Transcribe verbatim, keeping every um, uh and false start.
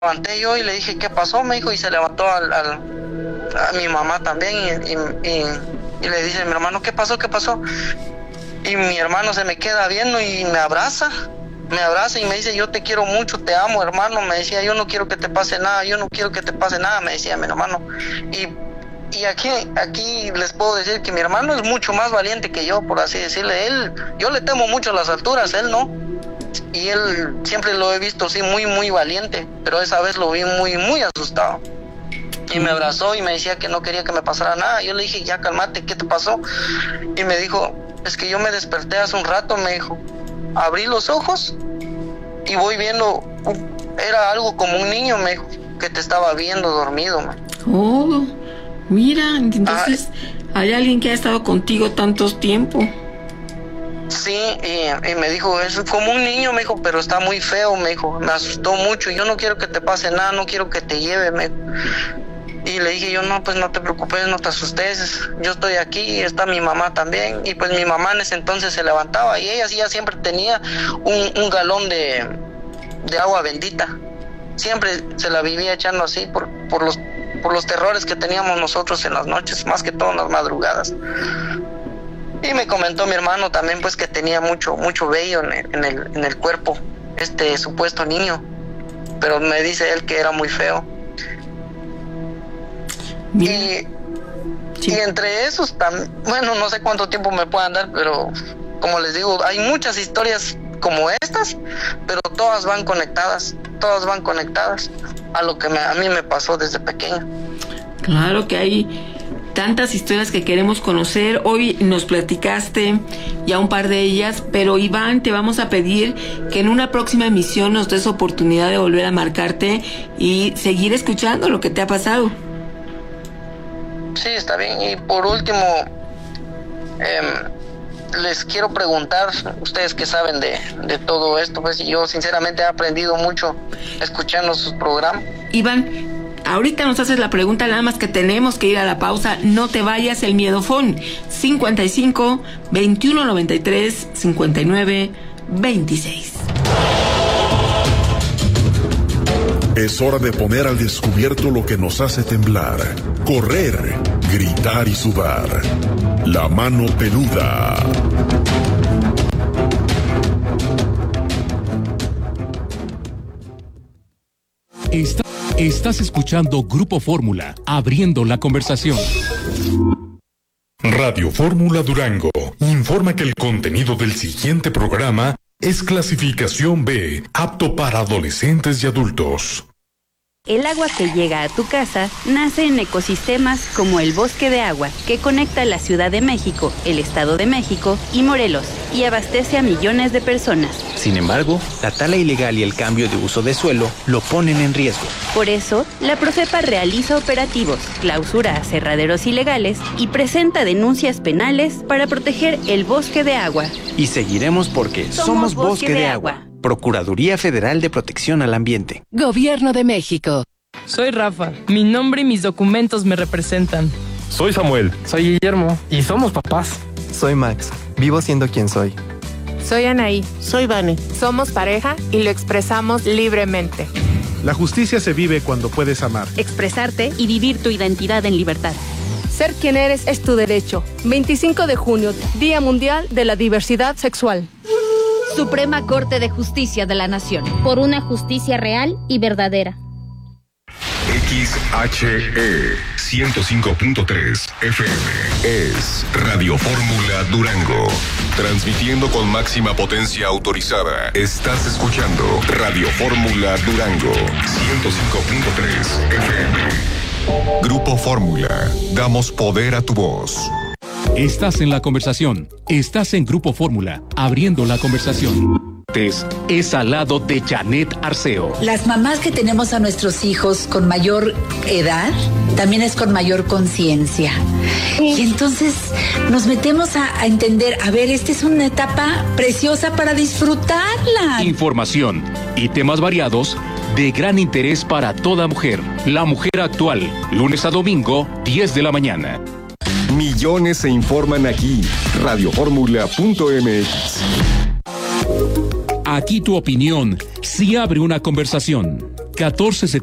levanté yo y le dije, ¿qué pasó? Me dijo, y se levantó al, al, a mi mamá también y, y, y, y le dice, mi hermano, ¿qué pasó? ¿Qué pasó? Y mi hermano se me queda viendo y me abraza, me abraza y me dice, yo te quiero mucho, te amo, hermano. Me decía, yo no quiero que te pase nada, yo no quiero que te pase nada, me decía mi hermano. Y Y aquí, aquí les puedo decir que mi hermano es mucho más valiente que yo, por así decirle. Él, yo le temo mucho las alturas, él no. Y él siempre lo he visto así muy, muy valiente, pero esa vez lo vi muy, muy asustado. Y me abrazó y me decía que no quería que me pasara nada. Yo le dije, ya cálmate, ¿qué te pasó? Y me dijo, es que yo me desperté hace un rato, me dijo. Abrí los ojos y voy viendo, era algo como un niño, me dijo, que te estaba viendo dormido, man. Oh. Mira, entonces ah, hay alguien que ha estado contigo tantos tiempo. Sí, y, y me dijo, es como un niño, me dijo, pero está muy feo, me dijo, me asustó mucho, yo no quiero que te pase nada, no quiero que te lleve, me dijo. Y le dije yo, no, pues no te preocupes, no te asustes, yo estoy aquí, y está mi mamá también. Y pues mi mamá en ese entonces se levantaba y ella sí ya siempre tenía un, un galón de, de agua bendita, siempre se la vivía echando así por, por los por los terrores que teníamos nosotros en las noches, más que todo en las madrugadas. Y me comentó mi hermano también, pues, que tenía mucho mucho vello en el, en el, en el cuerpo, este supuesto niño, pero me dice él que era muy feo. Bien. Y, sí. y entre esos, tam, bueno, no sé cuánto tiempo me puedan dar, pero como les digo, hay muchas historias como estas, pero todas van conectadas, todas van conectadas a lo que me, a mí me pasó desde pequeña. Claro que hay tantas historias que queremos conocer. Hoy nos platicaste ya un par de ellas, pero Iván, te vamos a pedir que en una próxima emisión nos des oportunidad de volver a marcarte y seguir escuchando lo que te ha pasado. Sí, está bien. Y por último, eh, les quiero preguntar, ustedes que saben de, de todo esto, pues yo sinceramente he aprendido mucho escuchando sus programas. Iván, ahorita nos haces la pregunta, nada más que tenemos que ir a la pausa. No te vayas, el miedofón cincuenta y cinco, veintiuno noventa y tres, cincuenta y nueve, veintiséis. Es hora de poner al descubierto lo que nos hace temblar, correr, gritar y sudar. La mano peluda. Está, estás escuchando Grupo Fórmula, abriendo la conversación. Radio Fórmula Durango informa que el contenido del siguiente programa es clasificación B, apto para adolescentes y adultos. El agua que llega a tu casa nace en ecosistemas como el Bosque de Agua, que conecta la Ciudad de México, el Estado de México y Morelos, y abastece a millones de personas. Sin embargo, la tala ilegal y el cambio de uso de suelo lo ponen en riesgo. Por eso, la Profepa realiza operativos, clausura aserraderos ilegales y presenta denuncias penales para proteger el Bosque de Agua. Y seguiremos porque somos, somos Bosque, Bosque de, de Agua. Agua. Procuraduría Federal de Protección al Ambiente. Gobierno de México. Soy Rafa. Mi nombre y mis documentos me representan. Soy Samuel. Soy Guillermo. Y somos papás. Soy Max. Vivo siendo quien soy. Soy Anaí. Soy Vane. Somos pareja y lo expresamos libremente. La justicia se vive cuando puedes amar, expresarte y vivir tu identidad en libertad. Ser quien eres es tu derecho. veinticinco de junio, Día Mundial de la Diversidad Sexual. Suprema Corte de Justicia de la Nación. Por una justicia real y verdadera. X H E ciento cinco punto tres F M es Radio Fórmula Durango. Transmitiendo con máxima potencia autorizada. Estás escuchando Radio Fórmula Durango ciento cinco punto tres F M. Grupo Fórmula. Damos poder a tu voz. Estás en la conversación. Estás en Grupo Fórmula, abriendo la conversación. Es al lado de Janet Arceo. Las mamás que tenemos a nuestros hijos con mayor edad, también es con mayor conciencia. Y entonces nos metemos a, a entender, a ver, esta es una etapa preciosa para disfrutarla. Información y temas variados de gran interés para toda mujer. La mujer actual, lunes a domingo, diez de la mañana. Millones se informan aquí. radio fórmula punto m x. Aquí tu opinión sí abre una conversación. catorce